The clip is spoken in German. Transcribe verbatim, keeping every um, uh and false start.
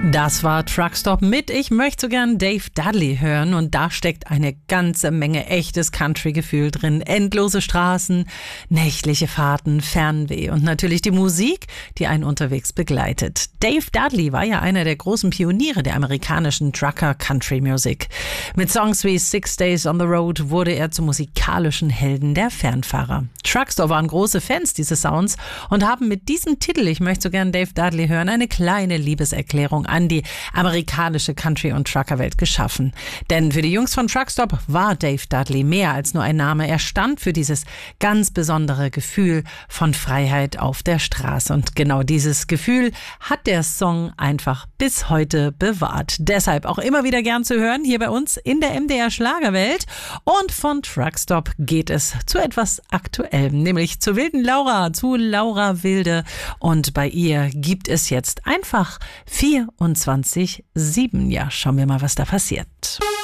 Das war Truckstop mit Ich möchte so gern Dave Dudley hören und da steckt eine ganze Menge echtes Country-Gefühl drin. Endlose Straßen, nächtliche Fahrten, Fernweh und natürlich die Musik, die einen unterwegs begleitet. Dave Dudley war ja einer der großen Pioniere der amerikanischen Trucker-Country-Musik. Mit Songs wie Six Days on the Road wurde er zum musikalischen Helden der Fernfahrer. Truckstop waren große Fans dieses Sounds und haben mit diesem Titel Ich möchte so gern Dave Dudley hören eine kleine Liebeserklärung an die amerikanische Country- und Truckerwelt geschaffen. Denn für die Jungs von Truckstop war Dave Dudley mehr als nur ein Name. Er stand für dieses ganz besondere Gefühl von Freiheit auf der Straße. Und genau dieses Gefühl hat der Song einfach bis heute bewahrt. Deshalb auch immer wieder gern zu hören hier bei uns in der M D R Schlagerwelt. Und von Truckstop geht es zu etwas Aktuellem, nämlich zur wilden Laura, zu Laura Wilde. Und bei ihr gibt es jetzt einfach vierundzwanzig sieben. Ja, schauen wir mal, was da passiert.